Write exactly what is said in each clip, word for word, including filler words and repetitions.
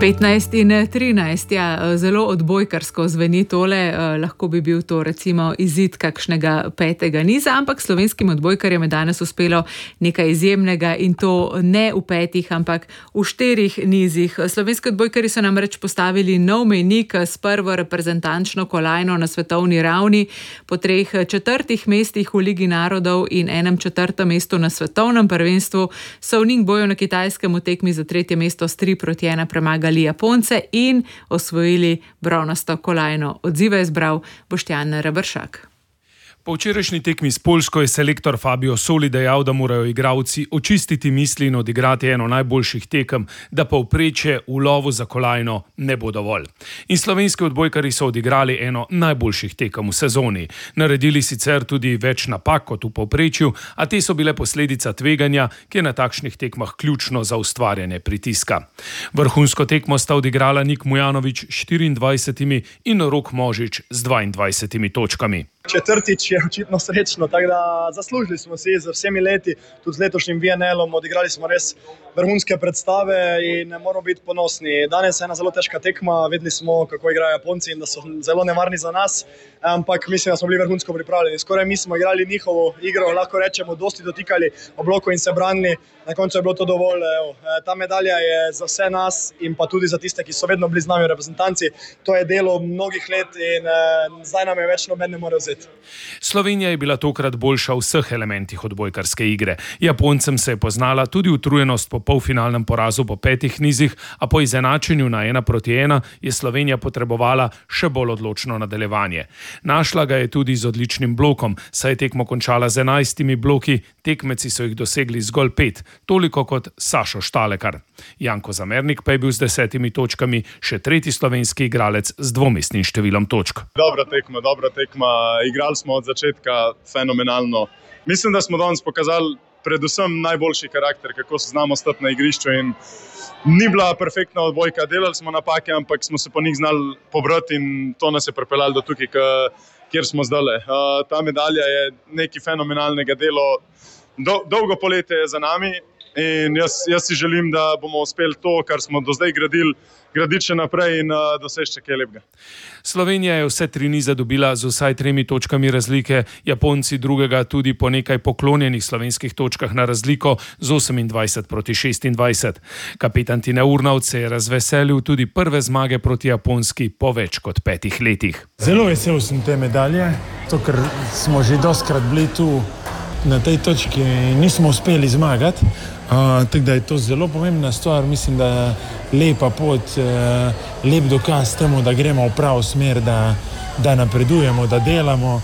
petnajst in trinajst, ja, zelo odbojkarsko zveni tole, lahko bi bil to recimo izid kakšnega petega niza, ampak slovenskim odbojkarjem je danes uspelo nekaj izjemnega in to ne v petih, ampak v štirih nizih. Slovenski odbojkarji so namreč postavili nov mejnik s prvo reprezentančno kolajno na svetovni ravni. Po treh četrtih mestih v Ligi narodov in enem četrtem mestu na svetovnem prvenstvu so v Ningboju na Kitajskem v tekmi za tretje mesto s tri proti ena premagali Japonce in osvojili bronasto kolajno. Odzive je zbral Boštjan Reberšak. Po včerajšnji tekmi s Poljsko je selektor Fabio Soli dejal, da morajo igralci očistiti misli in odigrati eno najboljših tekem, da povprečje v lovu za kolajno ne bo dovolj. In slovenski odbojkarji so odigrali eno najboljših tekem v sezoni. Naredili sicer tudi več napak kot v povprečju, a te so bile posledica tveganja, ki je na takšnih tekmah ključno za ustvarjanje pritiska. Vrhunsko tekmo sta odigrala Nik Mujanović s štiriindvajsetimi in Rok Možič z dvaindvajsetimi točkami. Četrtič je očitno srečno, tako da zaslužili smo si z vsemi leti, tudi z letošnjim V N L-om, odigrali smo res vrhunske predstave in moramo biti ponosni. Danes je ena zelo težka tekma, vedeli smo, kako igrajo Japonci in da so zelo nevarni za nas, ampak mislim, da smo bili vrhunsko pripravljeni. Skoraj mi smo igrali njihovo igro, lahko rečemo, dosti dotikali obloko in se branili. Na koncu je bilo to dovolj. Evo. Ta medalja je za vse nas in pa tudi za tiste, ki so vedno bili z nami v reprezentanci. To je delo mnogih let in eh, zdaj nam je več noben ne more vzeti. Slovenija je bila tokrat boljša v vseh elementih odbojkarske igre. Japoncem se je poznala tudi utrujenost po polfinalnem porazu po petih nizih, a po izenačenju na ena proti ena je Slovenija potrebovala še bolj odločno nadaljevanje. Našla ga je tudi z odličnim blokom, saj je tekmo končala z enajstimi bloki, tekmeci so jih dosegli zgolj pet, toliko kot Sašo Štalekar. Janko Zamernik pa je bil z desetimi točkami še tretji slovenski igralec z dvomestnim številom točk. Dobra tekma, dobra tekma. Igrali smo od začetka fenomenalno. Mislim, da smo danes pokazali predvsem najboljši karakter, kako se znamo stati na igrišču in ni bila perfektna odbojka. Delali smo napake, ampak smo se po njih znali pobrati in to nas je pripeljalo do tukaj, kjer smo zdajle. Ta medalja je nekaj fenomenalnega delo. Dolgo poletje je za nami in jaz, jaz si želim, da bomo uspeli to, kar smo do zdaj gradili, graditi še naprej in uh, doseči kaj lepega. Slovenija je vse tri nize dobila z vsaj tremi točkami razlike, Japonci drugega tudi po nekaj poklonjenih slovenskih točkah na razliko z osemindvajset proti šestindvajset. Kapetan Tine Urnauc se je razveselil tudi prve zmage proti Japonski po več kot petih letih. Zelo vesel sem te medalje, to, ker smo že dostkrat bili tu na tej točki nismo uspeli zmagati, uh, tako da je to zelo pomembna stvar. Mislim, da je lepa pot, uh, lep dokaz temu, da gremo v pravo smer, da, da napredujemo, da delamo.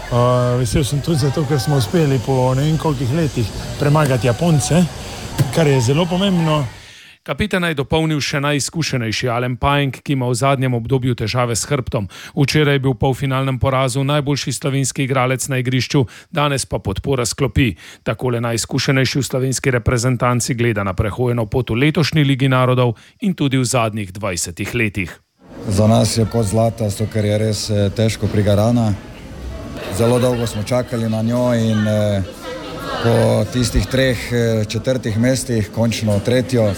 Uh, vesel sem tudi zato, ker smo uspeli po ne vem kolikih letih premagati Japonce, kar je zelo pomembno. Kapitana je dopolnil še najizkušenejši Alen Pajenk, ki ima v zadnjem obdobju težave s hrbtom. Včeraj je bil v polfinalnem porazu najboljši slovenski igralec na igrišču, danes pa podpora sklopi. Takole najizkušenejši v slovenski reprezentanci gleda na prehojeno pot v letošnji Ligi narodov in tudi v zadnjih dvajsetih letih. Za nas je kot zlata, zato ker je res težko prigarana. Zelo dolgo smo čakali na njo in eh, po tistih treh četrtih mestih končno tretjo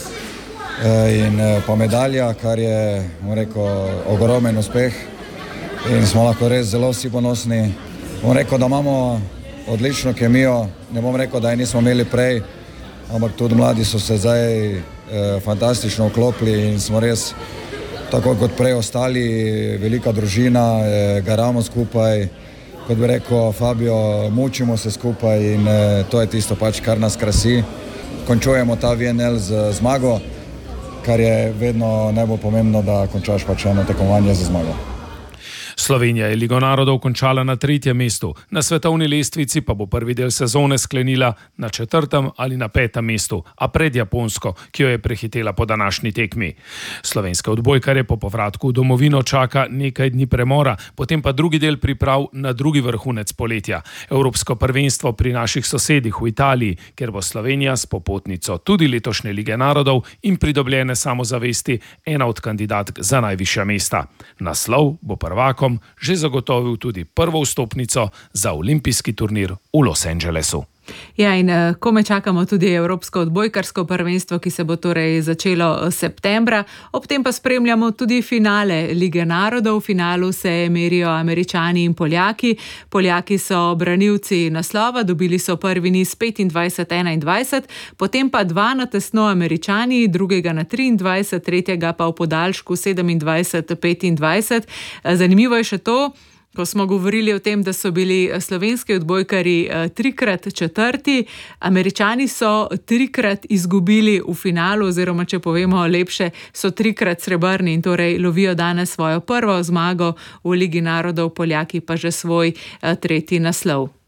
in pa medalja, kar je, bom rekel, ogromen uspeh in smo lahko res zelo vsi ponosni. Bom rekel, da imamo odlično kemijo, ne bom rekel, da je nismo imeli prej, ampak tudi mladi so se zdaj eh, fantastično vklopili in smo res, tako kot prej ostali, velika družina, eh, garamo skupaj, kot bi rekel Fabio, mučimo se skupaj in eh, to je tisto pač, kar nas krasi. Končujemo ta V N L z zmago, kar je vedno najbolj pomembno, da končaš pač eno tekmovanje za zmago. Slovenija je Ligo narodov končala na tretjem mestu, na svetovni lestvici pa bo prvi del sezone sklenila na četrtem ali na petem mestu, a pred Japonsko, ki jo je prehitela po današnji tekmi. Slovenske odbojkarje po povratku v domovino čaka nekaj dni premora, potem pa drugi del priprav na drugi vrhunec poletja. Evropsko prvenstvo pri naših sosedih v Italiji, kjer bo Slovenija s popotnico tudi letošnje Lige narodov in pridobljene samozavesti ena od kandidatk za najvišja mesta. Naslov bo prvakom že zagotovil tudi prvo vstopnico za olimpijski turnir v Los Angelesu. Ja, in kome čakamo tudi Evropsko odbojkarsko prvenstvo, ki se bo torej začelo septembra. Ob tem pa spremljamo tudi finale Lige narodov. V finalu se merijo Američani in Poljaki. Poljaki so branilci naslova, dobili so prvi niz petindvajset enaindvajset, potem pa dva na tesno Američani, drugega na triindvajset, tretjega pa v podaljšku sedemindvajset petindvajset. Zanimivo je še to, ko smo govorili o tem, da so bili slovenski odbojkarji trikrat četrti, Američani so trikrat izgubili v finalu, oziroma če povemo lepše, so trikrat srebrni in torej lovijo danes svojo prvo zmago v Ligi narodov, Poljaki pa že svoj tretji naslov.